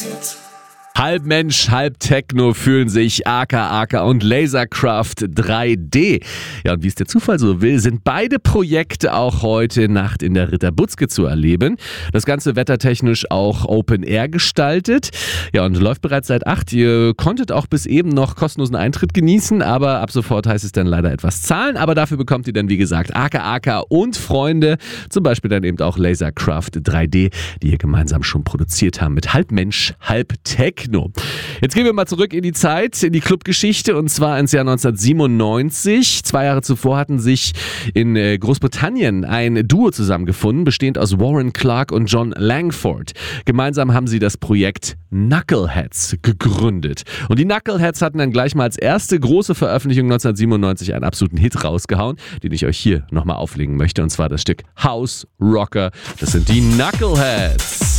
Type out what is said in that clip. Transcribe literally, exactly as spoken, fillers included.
Halb Mensch, halb Techno fühlen sich Aka Aka und Lasercraft drei D. Ja, und wie es der Zufall so will, sind beide Projekte auch heute Nacht in der Ritter Butzke zu erleben. Das Ganze wettertechnisch auch Open Air gestaltet. Ja, und läuft bereits seit acht. Ihr konntet auch bis eben noch kostenlosen Eintritt genießen, aber ab sofort heißt es dann leider etwas zahlen. Aber dafür bekommt ihr dann, wie gesagt, Aka Aka und Freunde, zum Beispiel dann eben auch Lasercraft drei D, die ihr gemeinsam schon produziert haben mit halb Mensch, halb Techno. Jetzt gehen wir mal zurück in die Zeit, in die Clubgeschichte, und zwar ins Jahr neunzehnhundertsiebenundneunzig. Zwei Jahre zuvor hatten sich in Großbritannien ein Duo zusammengefunden, bestehend aus Warren Clarke und John Langford. Gemeinsam haben sie das Projekt Knuckleheads gegründet. Und die Knuckleheads hatten dann gleich mal als erste große Veröffentlichung neunzehnhundertsiebenundneunzig einen absoluten Hit rausgehauen, den ich euch hier nochmal auflegen möchte, und zwar das Stück House Rocker. Das sind die Knuckleheads.